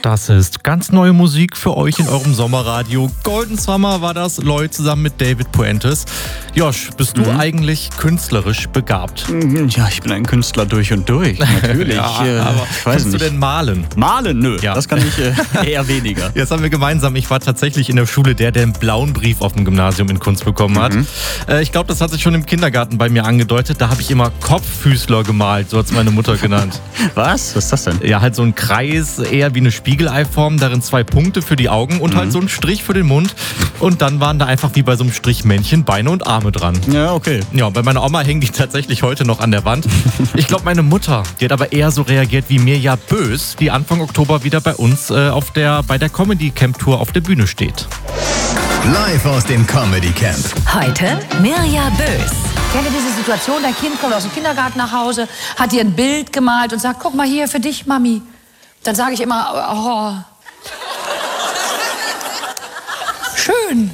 Das ist ganz neue Musik für euch in eurem Sommerradio. Golden Summer war das, Lloyd zusammen mit David Puentes. Josh, bist du eigentlich künstlerisch begabt? Ja, ich bin ein Künstler durch und durch, natürlich. Aber kannst du denn malen? Malen? Nö, Ja. das kann ich eher weniger. Jetzt haben wir gemeinsam, ich war tatsächlich in der Schule der einen blauen Brief auf dem Gymnasium in Kunst bekommen hat. Ich glaube, das hat sich schon im Kindergarten bei mir angedeutet. Da habe ich immer Kopffüßler gemalt, so hat es meine Mutter genannt. Was? Was ist das denn? Ja, halt so ein Kreis, eher wie eine Spiegeleiform, darin 2 Punkte für die Augen und halt so ein Strich für den Mund. Und dann waren da einfach wie bei so einem Strichmännchen Beine und Arme dran. Ja, okay. Ja, bei meiner Oma hängen die tatsächlich heute noch an der Wand. Ich glaube, meine Mutter, die hat aber eher so reagiert wie Mirja Bös, die Anfang Oktober wieder bei uns bei der Comedy Camp Tour auf der Bühne steht. Live aus dem Comedy Camp. Heute Mirja Bös. Kennt ihr diese Situation, dein Kind kommt aus dem Kindergarten nach Hause, hat dir ein Bild gemalt und sagt, guck mal hier, für dich, Mami. Dann sage ich immer, oh, schön.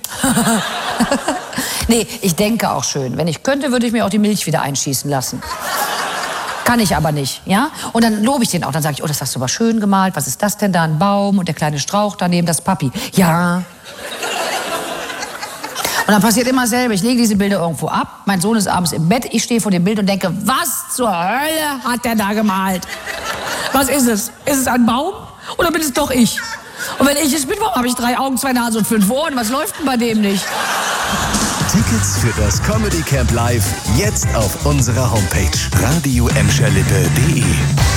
Nee, ich denke auch schön. Wenn ich könnte, würde ich mir auch die Milch wieder einschießen lassen. Kann ich aber nicht, ja? Und dann lobe ich den auch. Dann sage ich, oh, das hast du aber schön gemalt. Was ist das denn da? Ein Baum und der kleine Strauch daneben, das Papi. Ja. Und dann passiert immer dasselbe. Ich lege diese Bilder irgendwo ab. Mein Sohn ist abends im Bett. Ich stehe vor dem Bild und denke, was zur Hölle hat der da gemalt? Was ist es? Ist es ein Baum? Oder bin es doch ich? Und wenn ich es bin, warum habe ich 3 Augen, 2 Nasen und 5 Ohren? Was läuft denn bei dem nicht? Tickets für das Comedy Camp Live jetzt auf unserer Homepage radioemscherlippe.de.